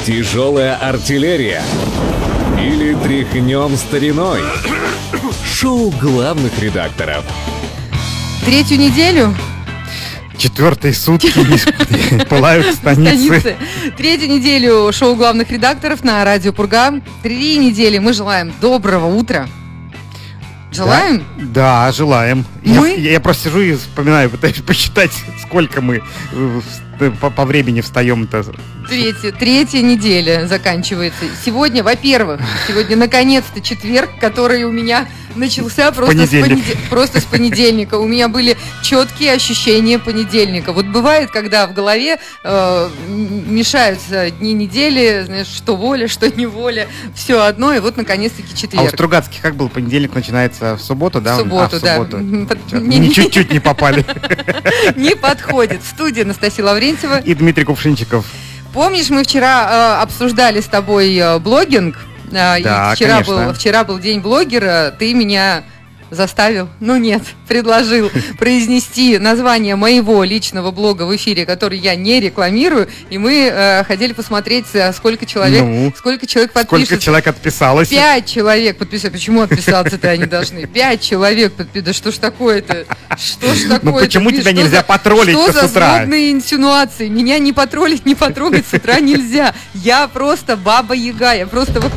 Тяжелая артиллерия или тряхнем стариной. Шоу главных редакторов. Третью неделю. Четвертые сутки пылают станицы. Третью неделю шоу главных редакторов на радио Пурга. 3 недели мы желаем доброго утра. Желаем? Да, желаем. Мы? Я просто сижу и вспоминаю, пытаюсь посчитать, сколько мы по времени встаем-то. Третья неделя заканчивается. Сегодня, во-первых, наконец-то четверг, который у меня начался просто с понедельника. У меня были четкие ощущения понедельника. Вот бывает, когда в голове мешаются дни недели, знаешь, что воля, что неволя, все одно, и вот наконец-таки четверг. А у Стругацких как был? Понедельник начинается в субботу, да? В субботу, да. Чуть-чуть не попали. Не подходит. В студии Анастасия Лаврентьева и Дмитрий Кувшинчиков. Помнишь, мы вчера обсуждали с тобой блогинг? Да, вчера был день блогера, ты меня заставил, предложил произнести название моего личного блога в эфире, который я не рекламирую, и мы хотели посмотреть, сколько человек подпишется. Сколько человек отписалось? 5 человек подписались. Почему отписаться-то они должны? 5 человек подписались. Да что ж такое-то? Что ж такое-то? Почему тебя нельзя потроллить-то с утра? Что за злобные инсинуации? Меня не потроллить, не потрогать с утра нельзя. Я просто баба-яга. Я просто вот...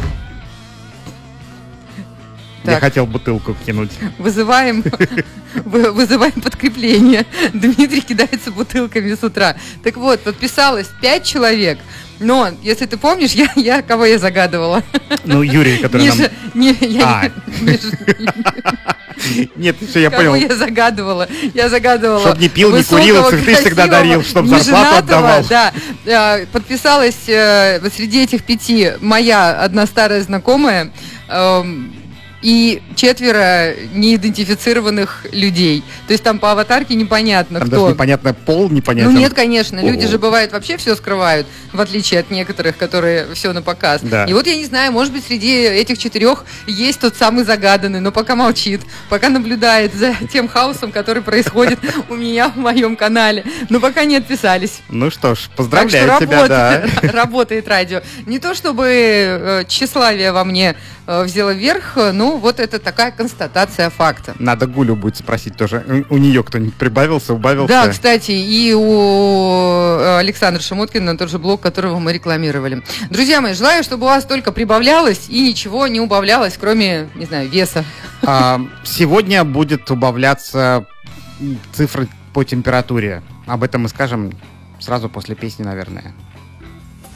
Я хотел бутылку кинуть. Вызываем подкрепление. Дмитрий кидается бутылками с утра. Так вот, подписалось 5 человек. Но, если ты помнишь, кого я загадывала? Юрий, который нам... Нет, все, я понял. Кого я загадывала? Я загадывала. Чтоб не пил, не курил, цветы всегда дарил, чтоб зарплату отдавал. Да, подписалась среди этих 5 моя одна старая знакомая, и 4 неидентифицированных людей. То есть там по аватарке непонятно, там кто. Даже непонятно пол, непонятно. Нет, конечно. Люди же бывают вообще все скрывают, в отличие от некоторых, которые все на показ. Да. И вот я не знаю, может быть, среди этих 4 есть тот самый загаданный, но пока молчит, пока наблюдает за тем хаосом, который происходит у меня в моем канале. Но пока не отписались. Ну что ж, поздравляю так что тебя, да. Работает радио. Не то чтобы тщеславие во мне взяло вверх, вот это такая констатация факта. Надо Гулю будет спросить тоже. У нее кто-нибудь прибавился, убавился? Да, кстати, и у Александра Шамоткина тот же блог, которого мы рекламировали. Друзья мои, желаю, чтобы у вас только прибавлялось и ничего не убавлялось, кроме, не знаю, веса. Сегодня будет убавляться цифры по температуре. Об этом мы скажем сразу после песни, наверное.